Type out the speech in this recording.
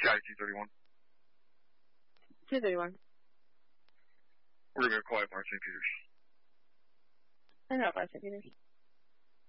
got it, 231. 231. We're going to go quiet, Mark St. Peters. I know, St. Peters.